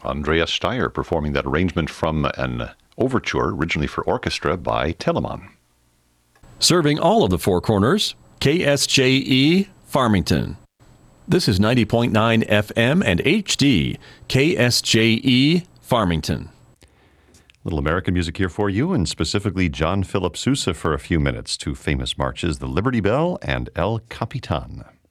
Andreas Steyer performing that arrangement from an overture originally for orchestra by Telemann. Serving all of the Four Corners, KSJE Farmington. This is 90.9 FM and HD, KSJE Farmington. Little American music here for you, and specifically John Philip Sousa for a few minutes. Two famous marches, the Liberty Bell and El Capitan.